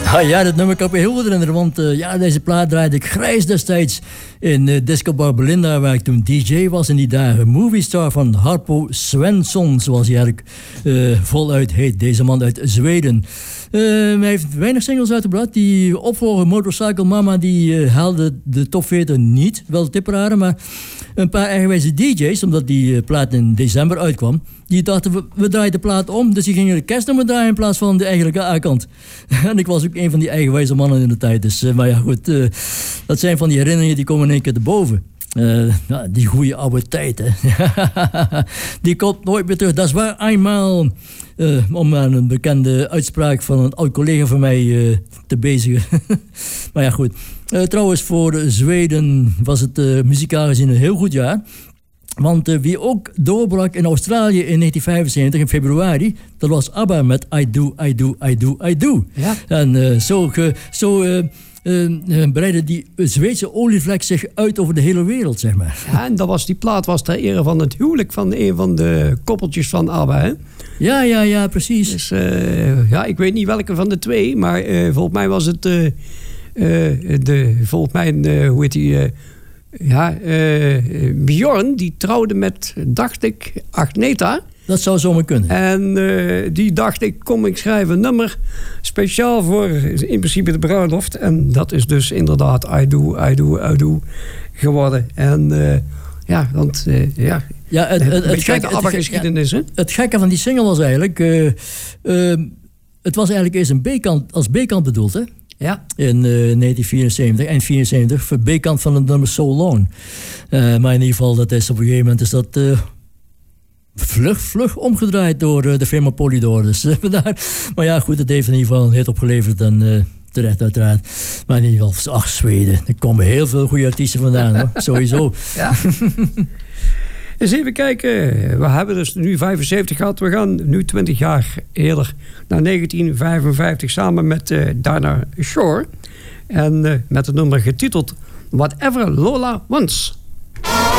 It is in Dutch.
Nou ja, dat nummer kan ik me heel goed herinneren. Want deze plaat draaide ik grijs destijds in Disco Bar Belinda, waar ik toen DJ was in die dagen. Movie Star van Harpo Svensson, zoals hij eigenlijk voluit heet. Deze man uit Zweden. Hij heeft weinig singles uitgebracht. Die opvolger Motorcycle Mama, die haalde de top 40 niet. Wel de tipparade, maar een paar eigenwijze DJ's, omdat die plaat in december uitkwam, die dachten, we draaien de plaat om. Dus die gingen de kerstnummer draaien in plaats van de eigenlijke A-kant. En ik was ook een van die eigenwijze mannen in de tijd. Dus, maar ja, goed. Dat zijn van die herinneringen die komen in één keer te boven. Die goede oude tijd, hè. Die komt nooit meer terug. Dat is waar, eenmaal. Om aan een bekende uitspraak van een oud collega van mij te bezigen. Maar ja, goed. Trouwens, voor Zweden was het muzikaal gezien een heel goed jaar. Want wie ook doorbrak in Australië in 1975, in februari, dat was ABBA met I Do, I Do, I Do, I Do. Ja. En zo breidde die Zweedse olievlek zich uit over de hele wereld, zeg maar. Ja, en die plaat was ter ere van het huwelijk van een van de koppeltjes van ABBA, hè? Ja, precies. Dus ik weet niet welke van de twee, maar volgens mij was het hoe heet die? Björn, die trouwde met, dacht ik, Agneta. Dat zou zomaar kunnen. En die dacht ik, ik schrijf een nummer speciaal voor in principe de bruiloft. En dat is dus inderdaad I Do, I Do, I Do geworden. En het gekke ABBA-geschiedenis, hè? Het gekke van die single was eigenlijk, het was eigenlijk eerst een B-kant, als B-kant bedoeld, hè? Ja. In 1974, eind 74, B-kant van het nummer So Long. Maar in ieder geval, dat is op een gegeven moment is dat vlug omgedraaid door de firma Polydor. Dus, maar ja, goed, het heeft in ieder geval een hit opgeleverd en terecht uiteraard. Maar in ieder geval, Zweden, er komen heel veel goede artiesten vandaan, hoor. Sowieso. Ja. Eens even kijken. We hebben dus nu 75 gehad. We gaan nu 20 jaar eerder naar 1955 samen met Dinah Shore. En met het nummer getiteld Whatever Lola Wants.